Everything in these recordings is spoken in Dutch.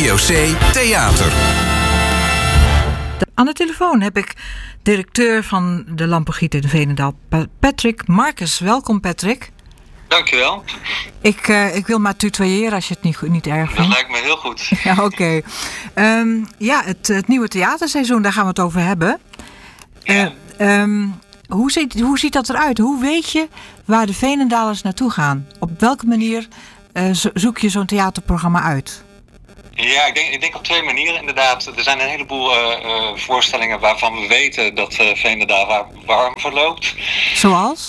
VOC Theater. Aan de telefoon heb ik directeur van de Lampengieten in Veenendaal, Patrick Marcus. Welkom, Patrick. Dankjewel. Ik wil maar tutoyeren als je het niet erg vindt. Dat lijkt me heel goed. Ja, oké. Het nieuwe theaterseizoen, daar gaan we het over hebben. Ja. Hoe ziet dat eruit? Hoe weet je waar de Veenendalers naartoe gaan? Op welke manier zoek je zo'n theaterprogramma uit? Ja, ik denk op twee manieren inderdaad. Er zijn een heleboel voorstellingen waarvan we weten dat Veenendaal warm verloopt. Zoals?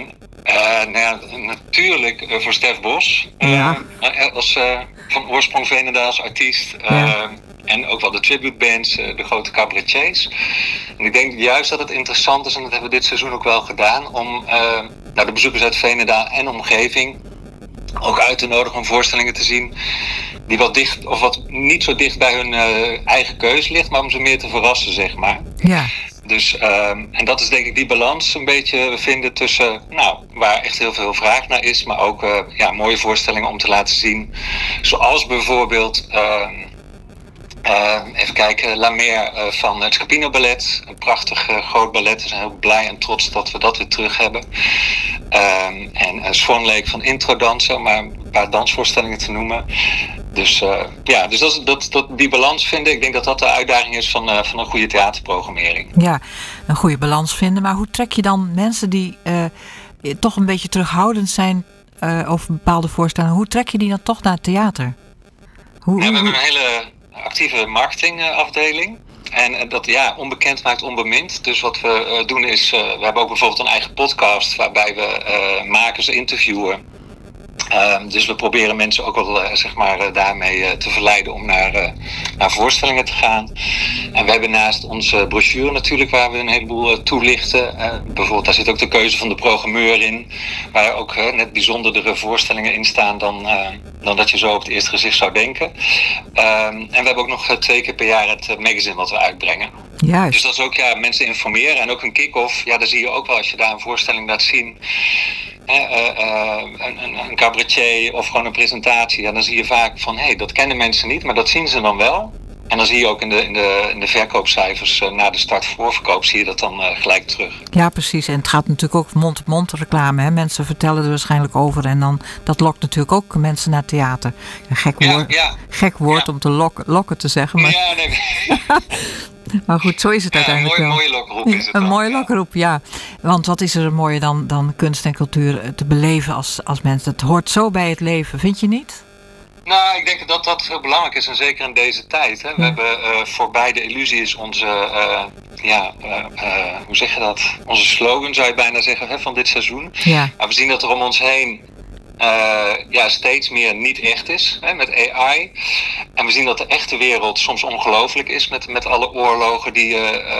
Natuurlijk voor Stef Bos. Als van oorsprong Veenendaals artiest. En ook wel de tribute bands, de grote cabaretiers. En ik denk juist dat het interessant is, en dat hebben we dit seizoen ook wel gedaan, om de bezoekers uit Veenendaal en omgeving ook uit te nodigen om voorstellingen te zien die wat dicht of wat niet zo dicht bij hun eigen keus ligt, maar om ze meer te verrassen, zeg maar. Ja. Dus, en dat is denk ik die balans een beetje vinden tussen, waar echt heel veel vraag naar is, maar ook mooie voorstellingen om te laten zien. Zoals bijvoorbeeld, even kijken, La Mer van het Scapino Ballet. Een prachtig groot ballet. We zijn heel blij en trots dat we dat weer terug hebben. En Swan Lake van Introdansen, om maar een paar dansvoorstellingen te noemen. Dus die balans vinden, ik denk dat dat de uitdaging is van een goede theaterprogrammering. Ja, een goede balans vinden. Maar hoe trek je dan mensen die toch een beetje terughoudend zijn over bepaalde voorstellingen, hoe trek je die dan toch naar het theater? We hebben een hele actieve marketingafdeling. En dat onbekend maakt onbemind. Dus wat we doen is, we hebben ook bijvoorbeeld een eigen podcast waarbij we makers interviewen. Dus we proberen mensen ook wel daarmee te verleiden om naar voorstellingen te gaan. En we hebben naast onze brochure natuurlijk, waar we een heleboel toelichten. Bijvoorbeeld, daar zit ook de keuze van de programmeur in. Waar ook net bijzonderdere voorstellingen in staan dan dat je zo op het eerste gezicht zou denken. En we hebben ook nog 2 keer per jaar het magazine wat we uitbrengen. Juist. Dus dat is ook mensen informeren. En ook een kick-off, daar zie je ook wel als je daar een voorstelling laat zien. Een cabaretier of gewoon een presentatie. Dan zie je vaak van, dat kennen mensen niet, maar dat zien ze dan wel. En dan zie je ook in de verkoopcijfers na de start voorverkoop zie je dat dan gelijk terug. Ja, precies. En het gaat natuurlijk ook mond-op-mond reclame. Hè? Mensen vertellen er waarschijnlijk over. En dan dat lokt natuurlijk ook mensen naar theater. Een gek woord om te lokken te zeggen. Maar... Ja, nee. Maar goed, zo is het uiteindelijk wel. Een mooie lokroep is het. Een mooie lokroep, ja. Want wat is er mooier dan kunst en cultuur te beleven als mensen? Het hoort zo bij het leven, vind je niet? Nou, ik denk dat dat heel belangrijk is. En zeker in deze tijd. Hè. We hebben voorbij de illusie is onze, hoe zeg je dat? Onze slogan zou je bijna zeggen van dit seizoen. Ja. Maar we zien dat er om ons heen steeds meer niet echt is, met AI. En we zien dat de echte wereld soms ongelooflijk is met alle oorlogen die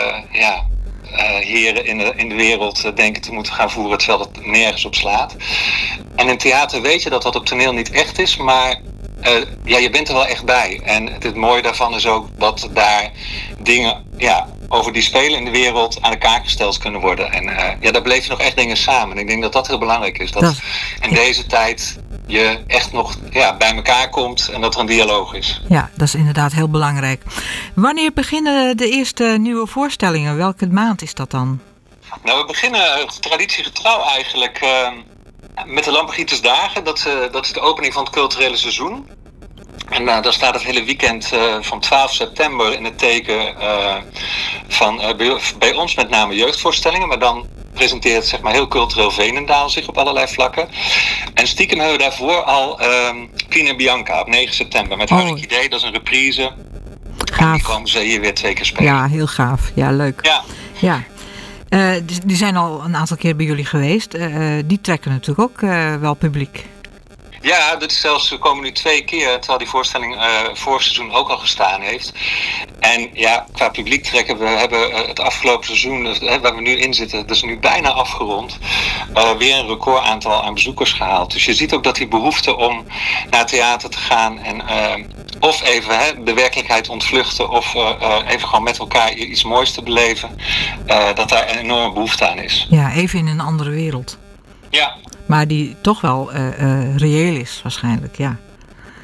heren in de wereld denken te moeten gaan voeren, terwijl het nergens op slaat. En in theater weet je dat op toneel niet echt is, maar je bent er wel echt bij. En het mooie daarvan is ook dat daar dingen over die spelen in de wereld aan de kaak gesteld kunnen worden. En daar beleef je nog echt dingen samen. En ik denk dat dat heel belangrijk is. Dat in deze tijd je echt nog bij elkaar komt en dat er een dialoog is. Ja, dat is inderdaad heel belangrijk. Wanneer beginnen de eerste nieuwe voorstellingen? Welke maand is dat dan? Nou, we beginnen traditiegetrouw eigenlijk met de Lampengietensdagen. Dat is de opening van het culturele seizoen. En daar staat het hele weekend van 12 september in het teken van bij ons met name jeugdvoorstellingen. Maar dan presenteert heel cultureel Veenendaal zich op allerlei vlakken. En stiekem hebben we daarvoor al Queen en Bianca op 9 september met Harry Idee. Dat is een reprise. Gaaf. En die komen ze hier weer 2 keer spelen. Ja, heel gaaf. Ja, leuk. Ja. Die zijn al een aantal keer bij jullie geweest. Die trekken natuurlijk ook wel publiek. Ja, we komen nu 2 keer, terwijl die voorstelling vorig seizoen ook al gestaan heeft. En qua publiek trekken, we hebben het afgelopen seizoen, waar we nu in zitten, dat is nu bijna afgerond, weer een record aantal aan bezoekers gehaald. Dus je ziet ook dat die behoefte om naar het theater te gaan en of even de werkelijkheid ontvluchten of even gewoon met elkaar iets moois te beleven, dat daar een enorme behoefte aan is. Ja, even in een andere wereld. Ja. Maar die toch wel reëel is waarschijnlijk, ja.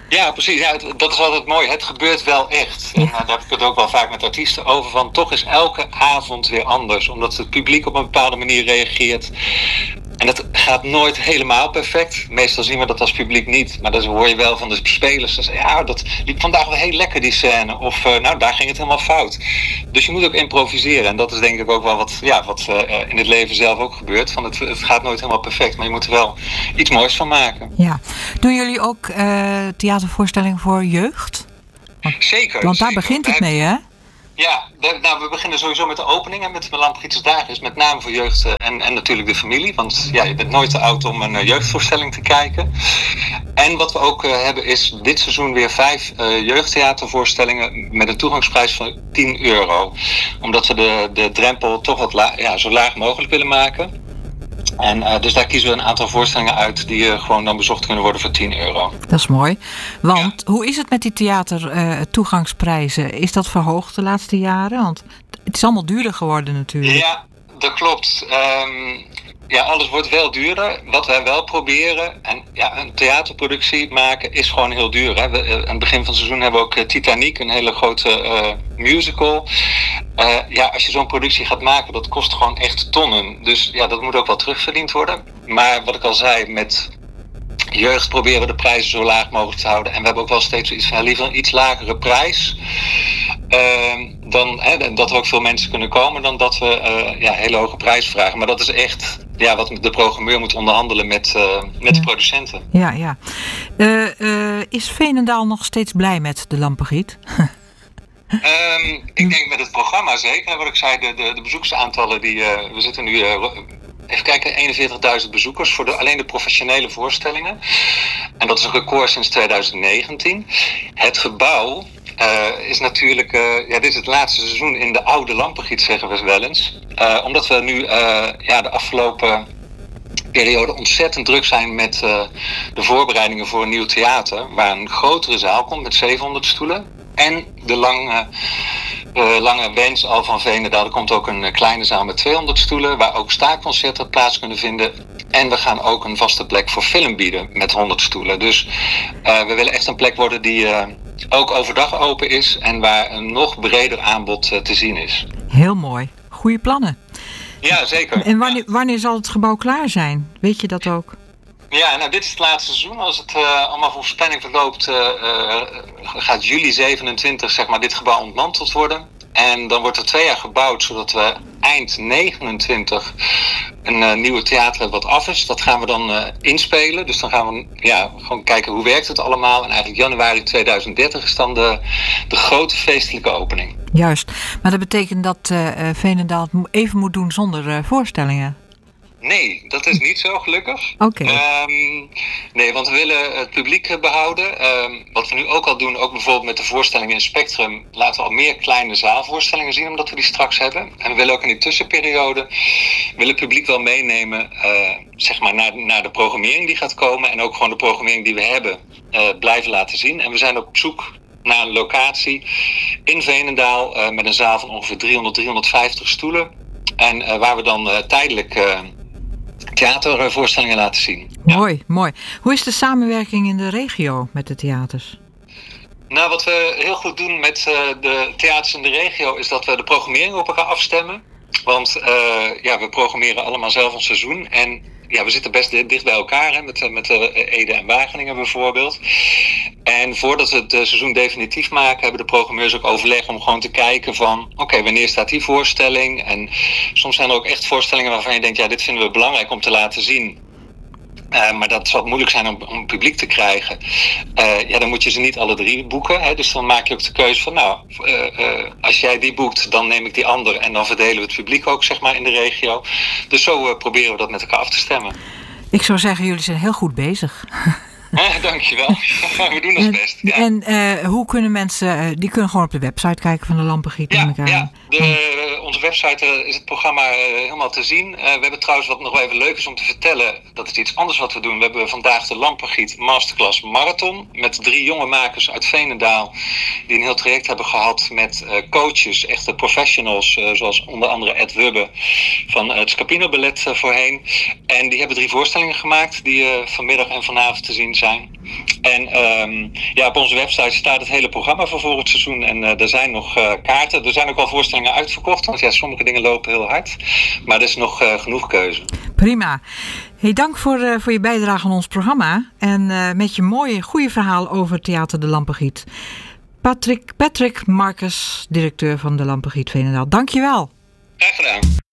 Ja, precies. Ja, dat is altijd mooi. Het gebeurt wel echt. En daar heb ik het ook wel vaak met artiesten over. Van toch is elke avond weer anders. Omdat het publiek op een bepaalde manier reageert. En dat gaat nooit helemaal perfect. Meestal zien we dat als publiek niet. Maar dan hoor je wel van de spelers. Dat zeggen, ja, dat liep vandaag wel heel lekker, die scène. Of nou, daar ging het helemaal fout. Dus je moet ook improviseren. En dat is denk ik ook wel wat in het leven zelf ook gebeurt. Van het gaat nooit helemaal perfect. Maar je moet er wel iets moois van maken. Ja. Doen jullie ook theatervoorstellingen voor jeugd? Zeker. Want daar begint het mee, hè? Ja, we beginnen sowieso met de opening en met de Lamprechtse Dagen is met name voor jeugd en natuurlijk de familie. Want ja, je bent nooit te oud om een jeugdvoorstelling te kijken. En wat we ook hebben is dit seizoen weer 5 jeugdtheatervoorstellingen met een toegangsprijs van €10. Omdat we de drempel toch wat zo laag mogelijk willen maken. En dus daar kiezen we een aantal voorstellingen uit die gewoon dan bezocht kunnen worden voor €10. Dat is mooi. Want hoe is het met die theatertoegangsprijzen? Is dat verhoogd de laatste jaren? Want het is allemaal duurder geworden natuurlijk. Ja, dat klopt. Alles wordt wel duurder. Wat wij wel proberen, en een theaterproductie maken is gewoon heel duur. Hè? Aan het begin van het seizoen hebben we ook Titanic, een hele grote musical. Als je zo'n productie gaat maken, dat kost gewoon echt tonnen. Dus ja, dat moet ook wel terugverdiend worden. Maar wat ik al zei, met jeugd proberen we de prijzen zo laag mogelijk te houden. En we hebben ook wel steeds iets van liever een iets lagere prijs. Dan dat er ook veel mensen kunnen komen dan dat we hele hoge prijzen vragen. Maar dat is echt wat de programmeur moet onderhandelen met de producenten. Ja. Is Veenendaal nog steeds blij met de Lampengiet? Ik denk met het programma zeker. Wat ik zei, de bezoeksaantallen we zitten nu even kijken, 41.000 bezoekers voor alleen de professionele voorstellingen. En dat is een record sinds 2019. Het gebouw is natuurlijk, dit is het laatste seizoen in de oude Lampengiet, zeggen we wel eens. Omdat we nu de afgelopen periode ontzettend druk zijn met de voorbereidingen voor een nieuw theater. Waar een grotere zaal komt met 700 stoelen. En de lange wens al van Veenendaal. Er komt ook een kleine zaal met 200 stoelen. Waar ook staakconcerten plaats kunnen vinden. En we gaan ook een vaste plek voor film bieden met 100 stoelen. Dus we willen echt een plek worden die ook overdag open is. En waar een nog breder aanbod te zien is. Heel mooi. Goeie plannen. Ja, zeker. En wanneer zal het gebouw klaar zijn? Weet je dat ook? Ja, nou dit is het laatste seizoen. Als het allemaal volgens planning verloopt, gaat juli 27 zeg maar dit gebouw ontmanteld worden. En dan wordt er 2 jaar gebouwd, zodat we eind 29 een nieuwe theater hebben wat af is. Dat gaan we dan inspelen. Dus dan gaan we gewoon kijken hoe werkt het allemaal. En eigenlijk januari 2030 is dan de grote feestelijke opening. Juist. Maar dat betekent dat Veenendaal het even moet doen zonder voorstellingen? Nee, dat is niet zo, gelukkig. Oké. Nee, want we willen het publiek behouden. Wat we nu ook al doen, ook bijvoorbeeld met de voorstellingen in Spectrum, laten we al meer kleine zaalvoorstellingen zien, omdat we die straks hebben. En we willen ook in die tussenperiode, het publiek wel meenemen, zeg maar naar de programmering die gaat komen. En ook gewoon de programmering die we hebben, blijven laten zien. En we zijn ook op zoek naar een locatie in Veenendaal, met een zaal van ongeveer 300-350 stoelen. En waar we dan tijdelijk theatervoorstellingen laten zien. Mooi. Hoe is de samenwerking in de regio met de theaters? Nou, wat we heel goed doen met de theaters in de regio is dat we de programmering op elkaar afstemmen. Want we programmeren allemaal zelf een seizoen. En we zitten best dicht bij elkaar, hè, met Ede en Wageningen bijvoorbeeld. En voordat we het seizoen definitief maken, hebben de programmeurs ook overleg om gewoon te kijken van, oké, wanneer staat die voorstelling? En soms zijn er ook echt voorstellingen waarvan je denkt, dit vinden we belangrijk om te laten zien. Maar dat zal moeilijk zijn om publiek te krijgen. Dan moet je ze niet alle 3 boeken. Hè? Dus dan maak je ook de keuze van, als jij die boekt, dan neem ik die ander. En dan verdelen we het publiek ook, zeg maar, in de regio. Dus zo proberen we dat met elkaar af te stemmen. Ik zou zeggen, jullie zijn heel goed bezig. Dankjewel. We doen ons best. Ja. En hoe kunnen mensen, die kunnen gewoon op de website kijken van de Lampengiet? onze website is het programma helemaal te zien. We hebben trouwens, wat nog wel even leuk is om te vertellen, dat is iets anders wat we doen. We hebben vandaag de Lampengiet Masterclass Marathon met 3 jonge makers uit Veenendaal die een heel traject hebben gehad met coaches, echte professionals, zoals onder andere Ed Wubbe van het Scapino Ballet voorheen. En die hebben 3 voorstellingen gemaakt die vanmiddag en vanavond te zien zijn. En op onze website staat het hele programma voor volgend seizoen. En er zijn nog kaarten. Er zijn ook al voorstellingen uitverkocht. Want sommige dingen lopen heel hard. Maar er is nog genoeg keuze. Prima. Hey, dank voor je bijdrage aan ons programma. En met je goede verhaal over Theater de Lampengiet. Patrick Marcus, directeur van de Lampengiet Veenendaal. Dank je wel. Graag gedaan.